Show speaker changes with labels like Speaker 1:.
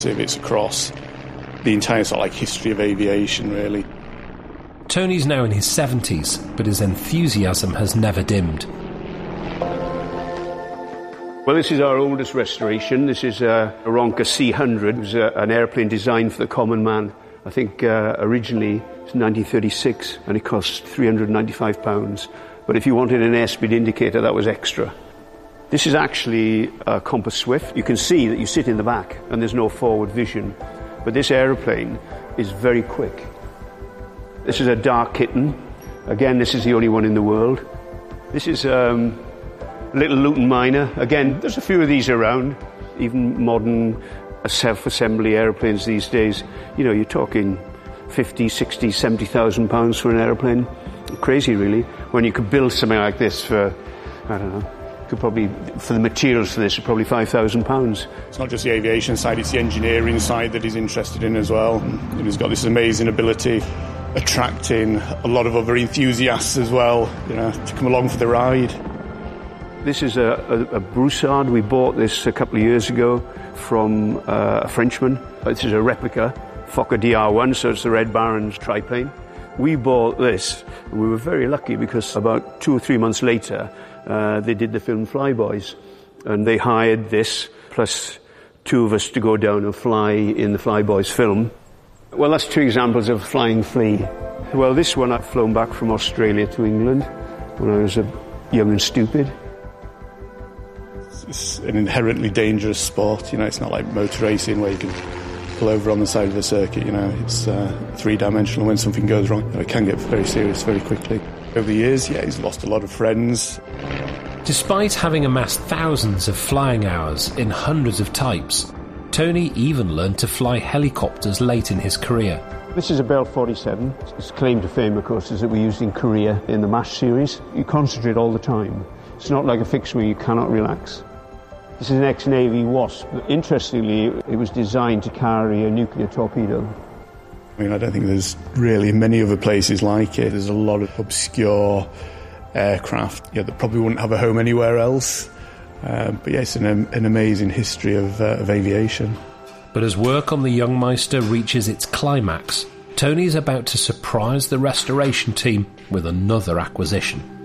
Speaker 1: It's across the entire sort of like history of aviation, really.
Speaker 2: Tony's now in his 70s, but his enthusiasm has never dimmed.
Speaker 3: Well, this is our oldest restoration. This is a Ronca C100. It was an airplane designed for the common man. I think originally it was 1936, and it cost £395. But if you wanted an airspeed indicator, that was extra. This is actually a Compass Swift. You can see that you sit in the back and there's no forward vision. But this aeroplane is very quick. This is a Dark Kitten. Again, this is the only one in the world. This is Little Luton Miner. Again, there's a few of these around. Even modern self-assembly aeroplanes these days. You know, you're talking 50, 60, 70,000 pounds for an aeroplane. Crazy, really. When you could build something like this for, I don't know, could probably, for the materials for this, probably £5,000.
Speaker 1: It's not just the aviation side, it's the engineering side that he's interested in as well. And he's got this amazing ability attracting a lot of other enthusiasts as well, you know, to come along for the ride.
Speaker 3: This is a Broussard. We bought this a couple of years ago from a Frenchman. This is a replica, Fokker DR1, so it's the Red Baron's triplane. We bought this, and we were very lucky because about 2 or 3 months later, they did the film Flyboys, and they hired this, plus 2 of us to go down and fly in the Flyboys film. Well, that's 2 examples of flying flea. Well, this one I've flown back from Australia to England when I was young and stupid.
Speaker 1: It's an inherently dangerous sport, you know, it's not like motor racing where you can pull over on the side of the circuit, you know, it's 3-dimensional. When something goes wrong, it can get very serious very quickly. Over the years, yeah, he's lost a lot of friends.
Speaker 2: Despite having amassed thousands of flying hours in hundreds of types, Tony even learned to fly helicopters late in his career.
Speaker 3: This is a Bell 47. Its claim to fame, of course, is that we used in Korea in the MASH series. You concentrate all the time. It's not like a fixed wing, you cannot relax. This is an ex-Navy Wasp. Interestingly, it was designed to carry a nuclear torpedo.
Speaker 1: I mean, I don't think there's really many other places like it. There's a lot of obscure aircraft, that probably wouldn't have a home anywhere else. But yeah, it's an amazing history of aviation.
Speaker 2: But as work on the Youngmeister reaches its climax, Tony's about to surprise the restoration team with another acquisition.